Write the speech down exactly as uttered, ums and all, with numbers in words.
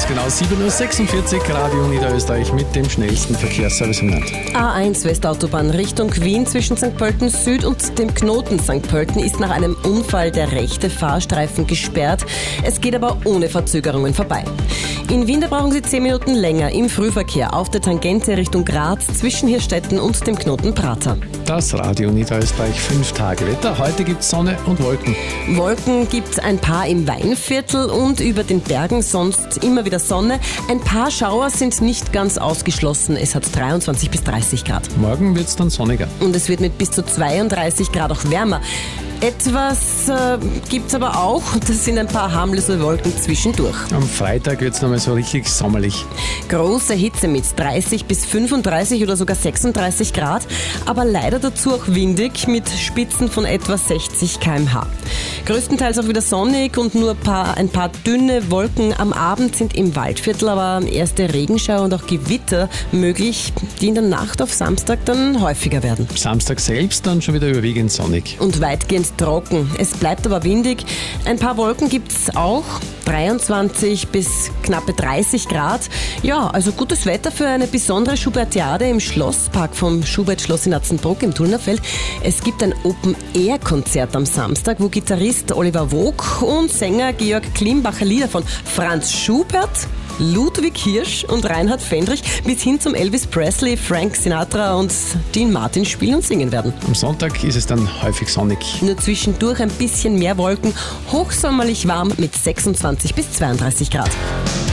ist genau sieben Uhr sechsundvierzig, Radio Niederösterreich mit dem schnellsten Verkehrsservice im Land. A eins Westautobahn Richtung Wien zwischen Sankt Pölten Süd und dem Knoten Sankt Pölten ist nach einem Unfall der rechte Fahrstreifen gesperrt. Es geht aber ohne Verzögerungen vorbei. In Wien da brauchen Sie zehn Minuten länger im Frühverkehr auf der Tangente Richtung Graz zwischen Hirstetten und dem Knoten Prater. Das Radio Niederösterreich fünf Tage Wetter. Heute gibt es Sonne und Wolken. Wolken gibt es ein paar im Weinviertel und über den Bergen, sonst immer wieder Sonne. Ein paar Schauer sind nicht ganz ausgeschlossen. Es hat dreiundzwanzig bis dreißig Grad. Morgen wird es dann sonniger. Und es wird mit bis zu zweiunddreißig Grad auch wärmer. Etwas äh, gibt es aber auch, das sind ein paar harmlose Wolken zwischendurch. Am Freitag wird es nochmal so richtig sommerlich. Große Hitze mit dreißig bis fünfunddreißig oder sogar sechsunddreißig Grad, aber leider dazu auch windig mit Spitzen von etwa sechzig Kilometer pro Stunde. Größtenteils auch wieder sonnig und nur ein paar, ein paar dünne Wolken am Abend sind im Waldviertel, aber erste Regenschauer und auch Gewitter möglich, die in der Nacht auf Samstag dann häufiger werden. Samstag selbst dann schon wieder überwiegend sonnig. Und weitgehend trocken. Es bleibt aber windig. Ein paar Wolken gibt es auch. dreiundzwanzig bis knappe dreißig Grad. Ja, also gutes Wetter für eine besondere Schubertiade im Schlosspark vom Schubert-Schloss in Atzenbruck im Tullnerfeld. Es gibt ein Open-Air-Konzert am Samstag, wo Gitarrist Oliver Wog und Sänger Georg Klimbacher Lieder von Franz Schubert, Ludwig Hirsch und Reinhard Fendrich bis hin zum Elvis Presley, Frank Sinatra und Dean Martin spielen und singen werden. Am Sonntag ist es dann häufig sonnig. Nur zwischendurch ein bisschen mehr Wolken, hochsommerlich warm mit sechsundzwanzig bis zweiunddreißig Grad.